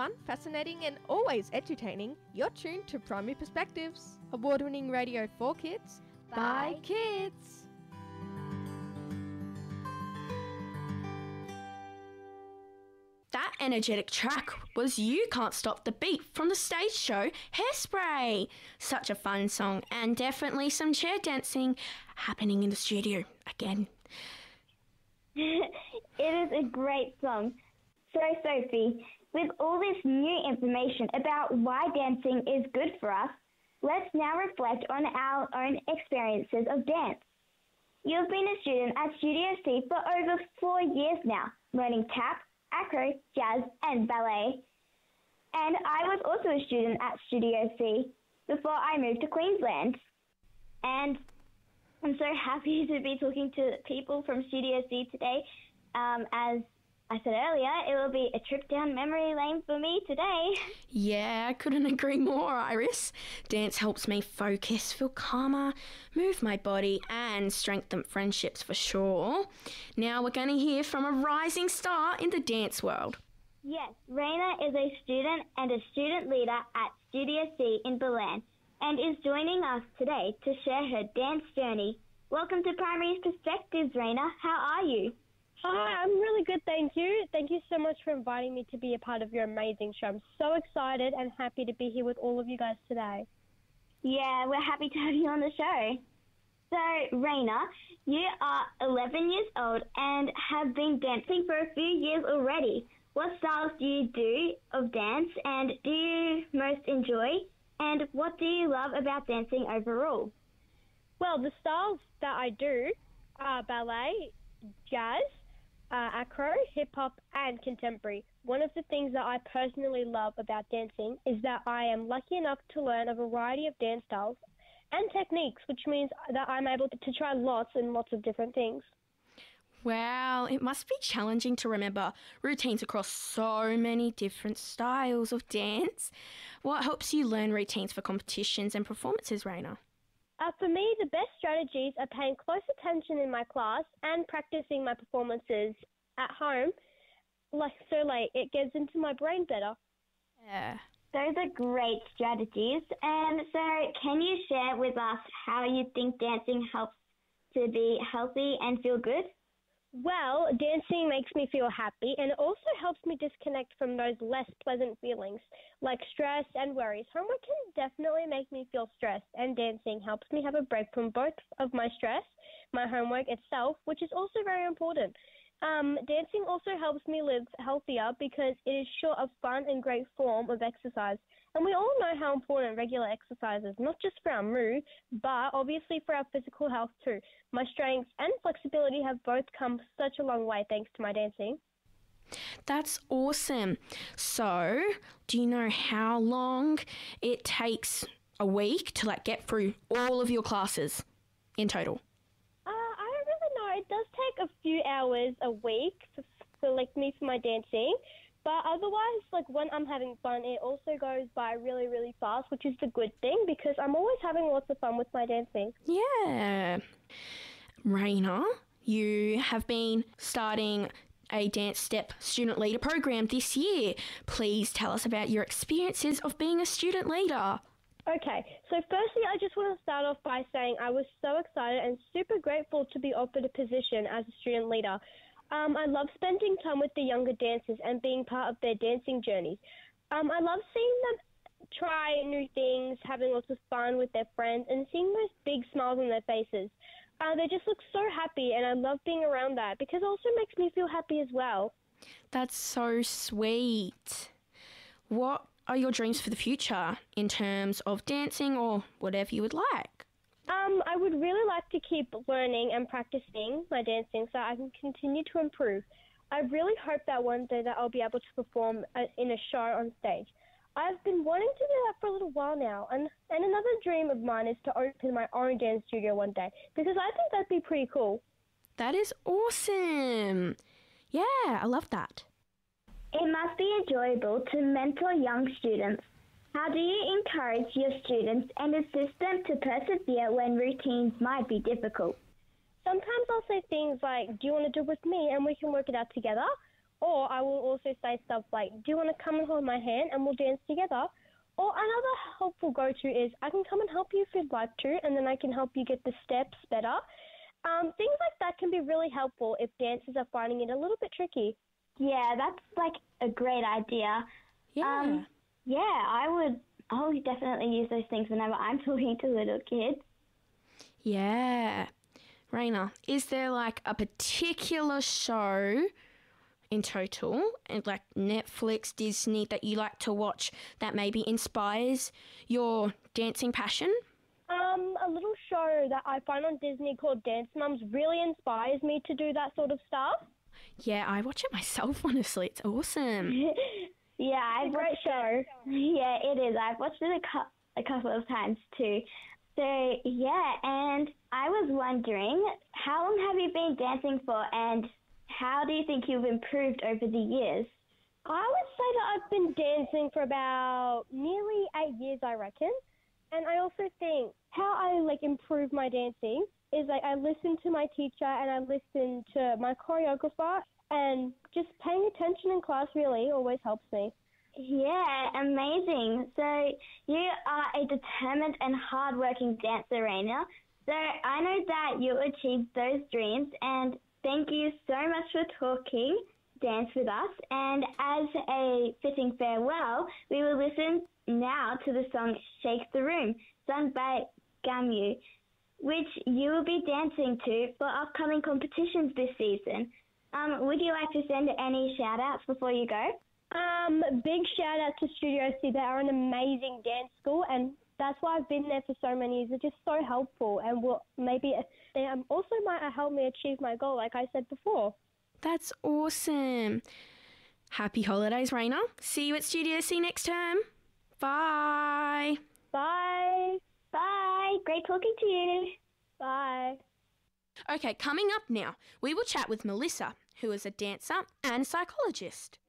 fun, fascinating and always edutaining, you're tuned to Primary Perspectives, award-winning radio for kids, by kids. That energetic track was You Can't Stop the Beat from the stage show Hairspray. Such a fun song and definitely some chair dancing happening in the studio again. It is a great song. So, Sophie, with all this new information about why dancing is good for us, let's now reflect on our own experiences of dance. You've been a student at Studio C for over 4 years now, learning tap, acro, jazz and ballet. And I was also a student at Studio C before I moved to Queensland. And I'm so happy to be talking to people from Studio C today. As I said earlier, it will be a trip down memory lane for me today. Yeah, I couldn't agree more, Iris. Dance helps me focus, feel calmer, move my body and strengthen friendships for sure. Now we're going to hear from a rising star in the dance world. Yes, Raina is a student and a student leader at Studio C in Belen and is joining us today to share her dance journey. Welcome to Primary Perspectives, Raina. How are you? Hi, I'm really good, thank you. Thank you so much for inviting me to be a part of your amazing show. I'm so excited and happy to be here with all of you guys today. Yeah, we're happy to have you on the show. So, Raina, you are 11 years old and have been dancing for a few years already. What styles do you do of dance and do you most enjoy? And what do you love about dancing overall? Well, the styles that I do are ballet, jazz, acro, hip-hop and contemporary. One of the things that I personally love about dancing is that I am lucky enough to learn a variety of dance styles and techniques, which means that I'm able to try lots and lots of different things. Wow, it must be challenging to remember routines across so many different styles of dance. What helps you learn routines for competitions and performances, Raina? For me, the best strategies are paying close attention in my class and practicing my performances at home. It gets into my brain better. Yeah. Those are great strategies. And so can you share with us how you think dancing helps to be healthy and feel good? Well, dancing makes me feel happy and it also helps me disconnect from those less pleasant feelings like stress and worries. Homework can definitely make me feel stressed and dancing helps me have a break from both of my stress, my homework itself, which is also very important. Dancing also helps me live healthier because it is sure a fun and great form of exercise. And we all know how important regular exercise is, not just for our mood, but obviously for our physical health too. My strengths and flexibility have both come such a long way thanks to my dancing. That's awesome. So, do you know how long it takes a week to get through all of your classes in total? I don't really know. It does take a few hours a week for my dancing. But otherwise, when I'm having fun, it also goes by really, really fast, which is the good thing because I'm always having lots of fun with my dancing. Yeah. Raina, you have been starting a Dance Step student leader program this year. Please tell us about your experiences of being a student leader. Okay, so firstly, I just want to start off by saying I was so excited and super grateful to be offered a position as a student leader. I love spending time with the younger dancers and being part of their dancing journeys. I love seeing them try new things, having lots of fun with their friends, and seeing those big smiles on their faces. They just look so happy, and I love being around that because it also makes me feel happy as well. That's so sweet. What are your dreams for the future in terms of dancing or whatever you would like? I would really like to keep learning and practicing my dancing so I can continue to improve. I really hope that one day that I'll be able to perform in a show on stage. I've been wanting to do that for a little while now, and another dream of mine is to open my own dance studio one day because I think that'd be pretty cool. That is awesome. Yeah, I love that. It must be enjoyable to mentor young students. How do you encourage your students and assist them to persevere when routines might be difficult? Sometimes I'll say things like, do you want to do it with me and we can work it out together? Or I will also say stuff like, do you want to come and hold my hand and we'll dance together? Or another helpful go-to is, I can come and help you if you'd like to, and then I can help you get the steps better. Things like that can be really helpful if dancers are finding it a little bit tricky. Yeah, that's like a great idea. Yeah. I would definitely use those things whenever I'm talking to little kids. Yeah. Raina, is there like a particular show in total, and like Netflix, Disney, that you like to watch that maybe inspires your dancing passion? A little show that I find on Disney called Dance Mums really inspires me to do that sort of stuff. Yeah, I watch it myself, honestly. It's awesome. Yeah, It's a great show. Yeah, it is. I've watched it a couple of times too. So, yeah, and I was wondering, how long have you been dancing for, and how do you think you've improved over the years? I would say that I've been dancing for about nearly 8 years, I reckon. And I also think how I improve my dancing is I listen to my teacher and I listen to my choreographer, and just paying attention in class really always helps me. Yeah, amazing. So you are a determined and hard-working dancer, Raina. So I know that you'll achieve those dreams, and thank you so much for talking dance with us. And as a fitting farewell, we will listen now to the song Shake the Room, sung by Gamu, which you will be dancing to for upcoming competitions this season. Would you like to send any shout-outs before you go? Big shout out to Studio C. They are an amazing dance school, and that's why I've been there for so many years. They're just so helpful, and they also might help me achieve my goal, like I said before. That's awesome. Happy holidays, Raina. See you at Studio C next term. Bye. Bye. Bye. Great talking to you. Bye. Okay, coming up now, we will chat with Melissa, who is a dancer and psychologist.